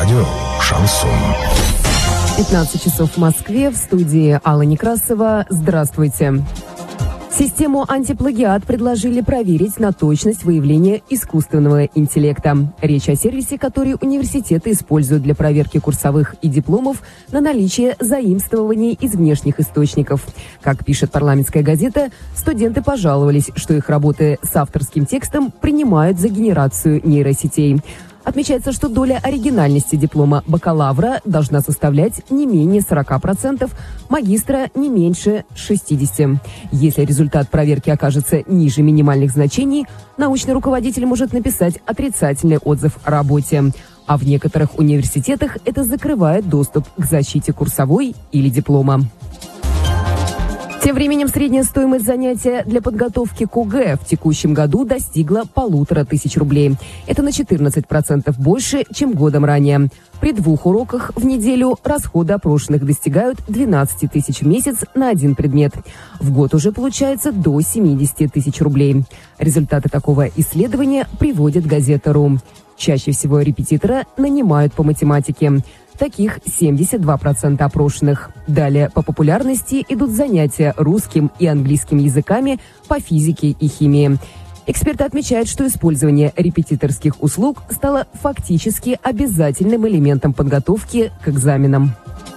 Радио «Шансон». 15 часов в Москве, в студии Алла Некрасова. Здравствуйте. Систему антиплагиат предложили проверить на точность выявления искусственного интеллекта. Речь о сервисе, который университеты используют для проверки курсовых и дипломов на наличие заимствований из внешних источников. Как пишет парламентская газета, студенты пожаловались, что их работы с авторским текстом принимают за генерацию нейросетей. Отмечается, что доля оригинальности диплома бакалавра должна составлять не менее 40%, магистра не меньше 60%. Если результат проверки окажется ниже минимальных значений, научный руководитель может написать отрицательный отзыв о работе. А в некоторых университетах это закрывает доступ к защите курсовой или диплома. Тем временем средняя стоимость занятия для подготовки к ОГЭ в текущем году достигла 1500 рублей. Это на 14% больше, чем годом ранее. При 2 уроках в неделю расходы опрошенных достигают 12 тысяч в месяц на один предмет. В год уже получается до 70 тысяч рублей. Результаты такого исследования приводит газета «Ру». Чаще всего репетитора нанимают по математике. Таких 72% опрошенных. Далее по популярности идут занятия русским и английским языками, по физике и химии. Эксперты отмечают, что использование репетиторских услуг стало фактически обязательным элементом подготовки к экзаменам.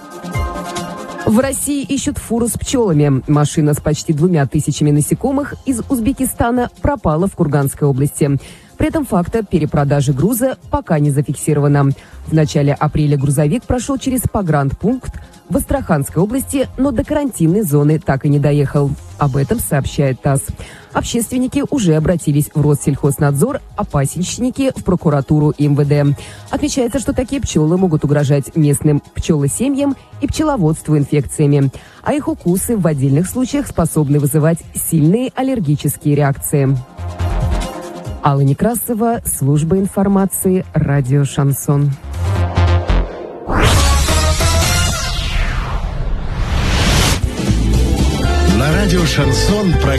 В России ищут фуру с пчелами. Машина с почти 2000 насекомых из Узбекистана пропала в Курганской области. При этом факта перепродажи груза пока не зафиксировано. В начале апреля грузовик прошел через погранпункт в Астраханской области, но до карантинной зоны так и не доехал. Об этом сообщает ТАСС. Общественники уже обратились в Россельхознадзор, а пасечники в прокуратуру и МВД. Отмечается, что такие пчелы могут угрожать местным пчелосемьям и пчеловодству инфекциями, а их укусы в отдельных случаях способны вызывать сильные аллергические реакции. Алла Некрасова, служба информации, радио «Шансон». На радио «Шансон»